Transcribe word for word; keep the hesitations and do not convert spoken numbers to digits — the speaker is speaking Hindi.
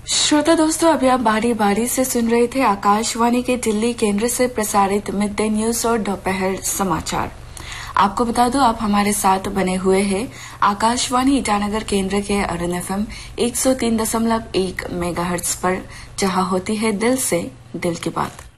श्रोता दोस्तों, अभी आप बारी बारी से सुन रहे थे आकाशवाणी के दिल्ली केंद्र से प्रसारित मिड डे न्यूज और दोपहर समाचार। आपको बता दो, आप हमारे साथ बने हुए हैं आकाशवाणी ईटानगर केंद्र के अरुण एफएम एक सौ तीन दशमलव एक मेगाहर्ट्ज पर, जहां होती है दिल से दिल की बात।